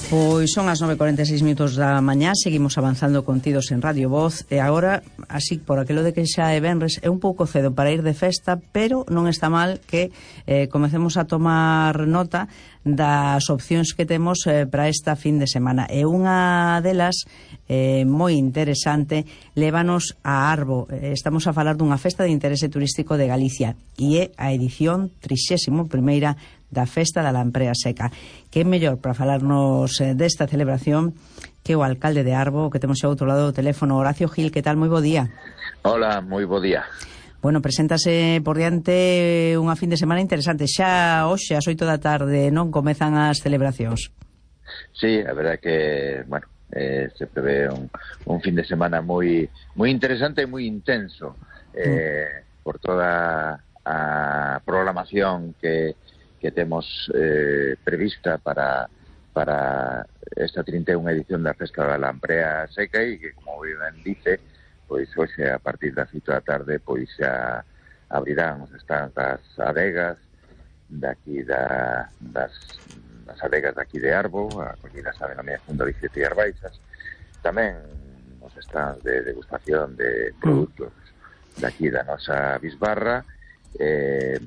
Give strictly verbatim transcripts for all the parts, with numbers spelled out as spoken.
Pois son as nove e cuarenta e seis minutos da mañá. Seguimos avanzando contidos en Radio Voz. E agora, así, por aquilo de que xa é venres, é un pouco cedo para ir de festa, pero non está mal que eh, comecemos a tomar nota das opcións que temos eh, para esta fin de semana. E unha delas, eh, moi interesante, lévanos a Arbo. Eh, estamos a falar dunha festa de interese turístico de Galicia e é a edición trixésima primeira da Festa da Lamprea Seca. Que é mellor para falarnos eh, desta celebración que o alcalde de Arbo, que temos xa outro lado do teléfono, Horacio Gil. Que tal? Moi bo día. Hola, moi bo día. Bueno, preséntase por diante unha fin de semana interesante. Xa hoxe, ás oito da tarde, non comezan as celebracións? Sí, a verdade que, bueno, eh, se prevé un, un fin de semana moi moi interesante e moi intenso eh, mm. por toda a programación que que temos eh, prevista para para esta trinta e unha edición da Festa da Lamprea Seca, e que, como ben dice, pois hoxe a partir das oito da tarde pois xa abrirán os stands das adegas daqui da, das, das adegas daqui de Arbo, a collida a denominación de Orixe e Arbaixas, tamén os stands de degustación de produtos daqui da nosa bisbarra, eh,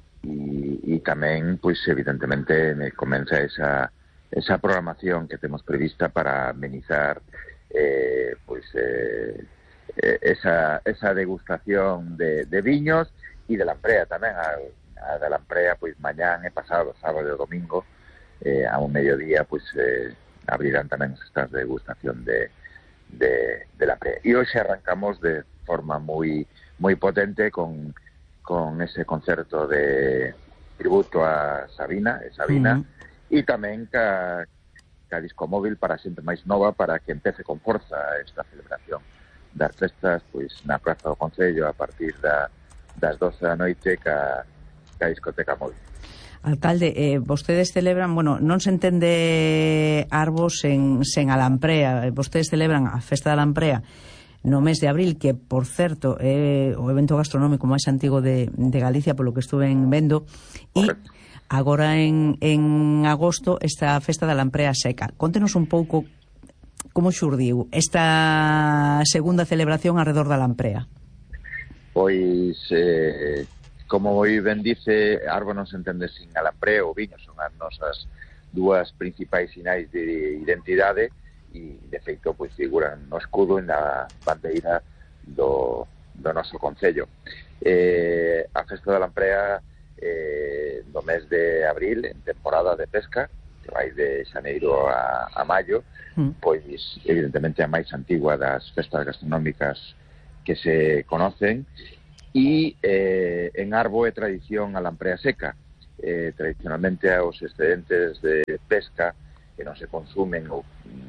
E, e tamén, pois, evidentemente, me comeza esa, esa programación que temos prevista para amenizar eh, pois, eh, esa, esa degustación de, de viños e de Lamprea tamén. A, a de Lamprea, pois, mañán e pasado, sábado e domingo, eh, a un mediodía, pois, eh, abrirán tamén os stands de degustación de, de, de Lamprea. E hoxe arrancamos de forma moi, moi potente con con ese concerto de tributo a Sabina, e Sabina, uh-huh. e tamén ca, ca disco móvil para xente máis nova, para que empece con forza esta celebración das festas, pois na Praza do Concello a partir da, das doce da noite ca, ca discoteca móvil. Alcalde, eh, vostedes celebran, bueno, non se entende Arbo sen, sen a Lamprea, vostedes celebran a Festa da Lamprea no mes de abril, que, por certo, é o evento gastronómico máis antigo de, de Galicia, polo que estuve vendo, e agora en, en agosto esta Festa da Lamprea Seca. Contenos un pouco como xurdiu esta segunda celebración alrededor da Lamprea. Pois, eh, como moi ben dice, Arbo non se entende sin a Lamprea, o viño son as nosas dúas principais sinais de identidade, e de feito pois figuran no escudo e na bandeira do, do noso concello. Eh, a Festa da Lamprea eh, no mes de abril, en temporada de pesca, que vai de xaneiro a, a maio, mm. pois evidentemente a máis antigua das festas gastronómicas que se conocen, e eh, en Arbo é tradición a Lamprea Seca. Eh, tradicionalmente os excedentes de pesca que non se consumen ou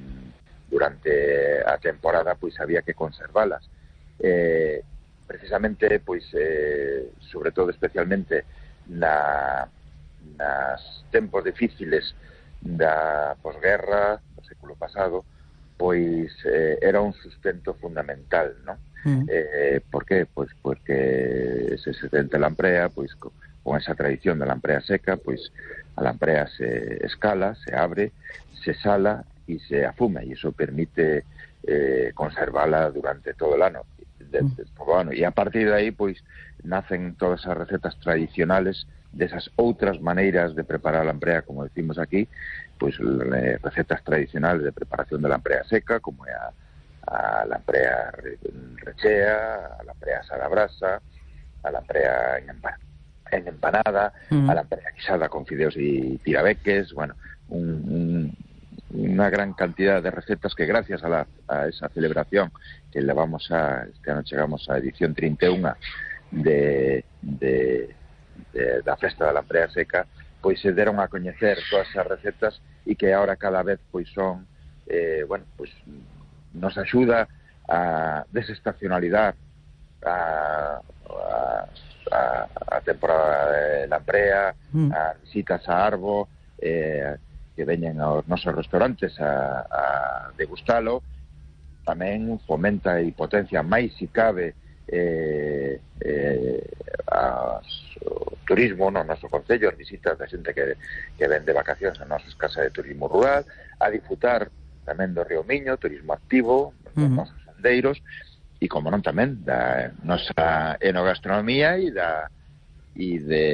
durante a temporada, pois había que conservalas. Eh, precisamente, pois, eh, sobre todo especialmente na, nas tempos difíciles da posguerra, do século pasado, pois eh, era un sustento fundamental, non? Mm. Eh, por qué? Pois porque ese excedente de Lamprea, pois con, con esa tradición de Lamprea Seca, pois a Lamprea se escala, se abre, se sala y se afuma, y eso permite eh, conservarla durante todo el año, de, de, todo el año. Y a partir de ahí, pues, nacen todas esas recetas tradicionales de esas outras maneiras de preparar a lamprea, como decimos aquí, pues recetas tradicionales de preparación de lamprea seca, como a, a lamprea rechea, a lamprea asada a brasa, a lamprea en, empan en empanada, mm. a lamprea guisada con fideos y tirabeques, bueno, un... un una gran cantidad de recetas que gracias a, la, a esa celebración que le vamos a, este año llegamos a edición treinta e unha de, de, de da Festa da Lamprea Seca, pois se deron a coñecer todas esas recetas e que ahora cada vez pois son eh, bueno, pois nos axuda a desestacionalidade a, a, a, a temporada de Lamprea, mm. a visitas a Arbo, eh, que veñen aos nosos restaurantes a, a degustalo, tamén fomenta e potencia máis si cabe eh, eh, as, o turismo no noso concello, as visitas da xente que, que ven de vacacións a nosas casas de turismo rural, a disfrutar tamén do Río Miño, turismo activo, dos uh-huh. nosos sendeiros, e como non tamén da nosa enogastronomía e da e de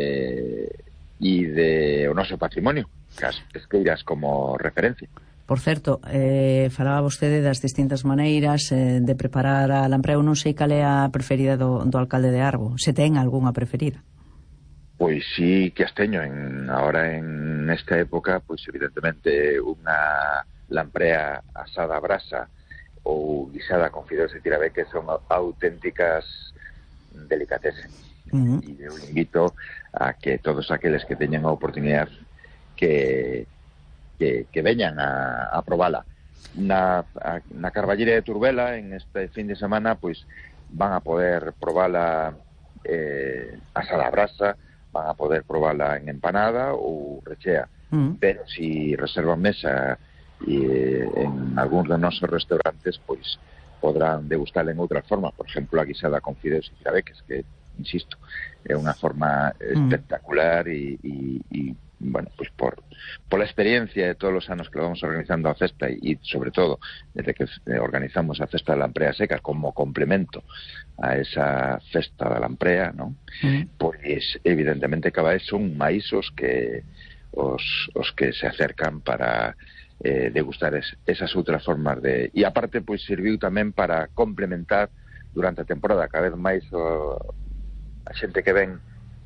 e de o noso patrimonio, que as pesqueiras como referencia. Por certo, eh, falaba vostede das distintas maneiras eh, de preparar a lamprea. Eu non sei cal é a preferida do, do alcalde de Arbo. Se ten algunha preferida? Pois sí que as teño. En, ahora en esta época, pois evidentemente unha lamprea asada a brasa ou guisada con fideos e tirabeques son auténticas delicatessen. Uh-huh. E eu invito a que todos aqueles que teñan a oportunidade que Que, que veñan a, a probala. Na, a, na Carballeira de Turbela, en este fin de semana, pois van a poder probala eh, asada a brasa, van a poder probala en empanada ou rechea. Mm. Pero si reservan mesa e, en algúns dos nosos restaurantes, pois podrán degustar en outra forma. Por exemplo, a guisada con fideos e tirabeques, que, insisto, é unha forma espectacular e, e, e bueno, pues por, por la experiencia de todos los años que lo vamos organizando a festa y, y sobre todo desde que organizamos a festa de la Lamprea Seca como complemento a esa festa de la Lamprea, ¿no? Mm. Pues evidentemente cada vez son maízos que os, os que se acercan para eh, degustar es, esas outras formas de... E aparte, pues serviu tamén para complementar durante a temporada cada vez máis o, a xente que ven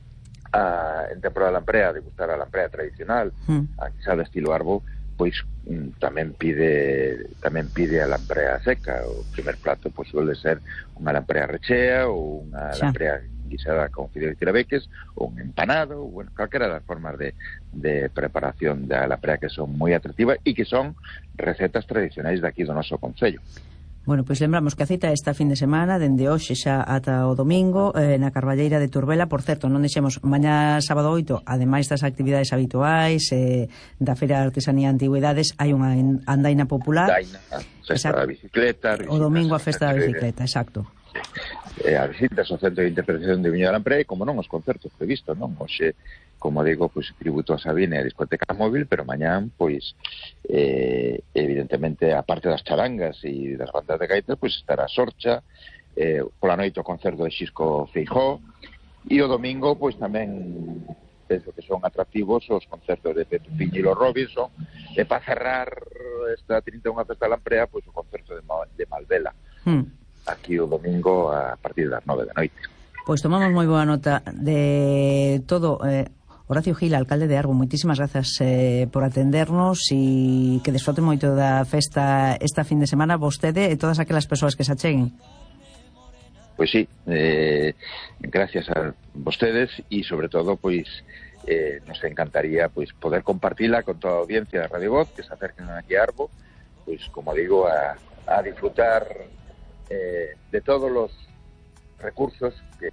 A, en temporada de lamprea, de gustar a lamprea tradicional, mm. a guisada estilo Arbo, pois mm, tamén pide tamén pide a lamprea seca. O primer plato pois suele ser unha lamprea rechea ou unha xa. lamprea guisada con fideos e tirabeques ou un empanado, ou bueno, calquera das formas de, de preparación da lamprea que son moi atractivas e que son recetas tradicionais daqui do noso concello. Bueno, pois lembramos que a cita esta fin de semana, dende hoxe xa ata o domingo, eh, na Carballeira de Turbela. Por certo, non deixemos, mañá sábado oito, ademais das actividades habituais, eh, da Feira de Artesanía e Antigüedades, hai unha andaina popular. Andaina, festa da bicicleta. O domingo a festa da bicicleta, exacto. Eh, a visitas ao Centro de Interpretación de Viña da Lamprea e, como non, os concertos previstos, non? Hoxe, como digo, pois tributo a Sabine e a discoteca móvil, pero mañán, pois, eh, evidentemente, a parte das charangas e das bandas de gaitas, pois estará Sorcha, eh, pola noite o concerto de Xisco Feijó, e o domingo, pois tamén penso que son atractivos os concertos de Pepe Piñilo Robinson, e para cerrar esta trinta e unha festa de Lamprea, pois o concerto de, Ma- de Malvela, hmm. aquí o domingo a partir das nove da noite. Pois tomamos moi boa nota de todo. eh, Horacio Gil, alcalde de Arbo, moitísimas grazas eh, por atendernos e que desfroten moito da festa esta fin de semana vostede e todas aquelas persoas que se acheguen. Pois sí, eh, gracias a vostedes e sobre todo pois eh, nos encantaría pois poder compartila con toda a audiencia de Radio Voz que se acerquen aquí a Arbo, pois como digo, a, a disfrutar eh, de todos os recursos que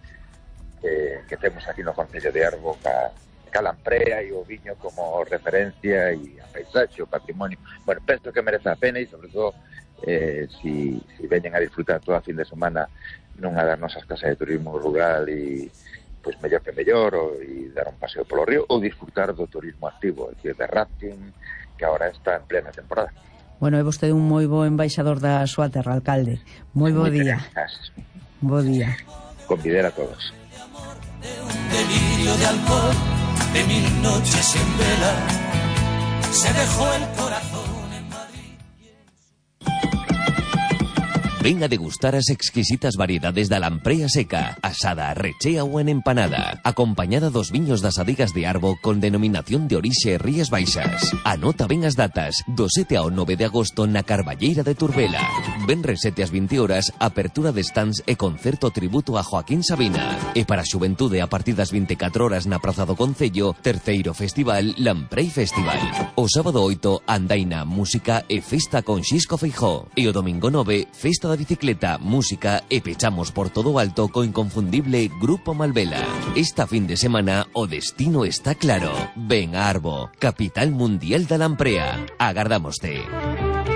Que, que temos aquí no Concello de Arbo, ca, ca lamprea e o viño como referencia e a paisaxe, o patrimonio. Bueno, penso que merece a pena e sobre todo eh, si, si veñen a disfrutar toda a fin de semana nunha das nosas casas de turismo rural e pois mellor que mellor, ou, e dar un paseo polo río ou disfrutar do turismo activo, é dicir, de rafting, que agora está en plena temporada. Bueno, é vostede un moi bo embaixador da súa terra, alcalde. Moi bo día. Bo día. Convidar a todos. De un delirio de alcohol, de mil noches en vela, se dejó el corazón en Madrid. Ven a degustar as exquisitas variedades da lamprea seca, asada, rechea ou en empanada, acompañada dos viños das adigas de Arbo con denominación de orixe Rías Baixas. Anota ben as datas, do sete ao nove de agosto na Carballeira de Turbela. Venres sete ás vinte horas, apertura de stands e concerto tributo a Joaquín Sabina. E para a xuventude a partir das vinte e catro horas na Praza do Concello, terceiro festival Lamprei Festival. O sábado oito, andaina, música e festa con Xisco Feijó. E o domingo nove, festa da bicicleta, música e pechamos por todo o alto co inconfundible Grupo Malvela. Esta fin de semana o destino está claro. Ven a Arbo, capital mundial da lamprea. Agardámoste.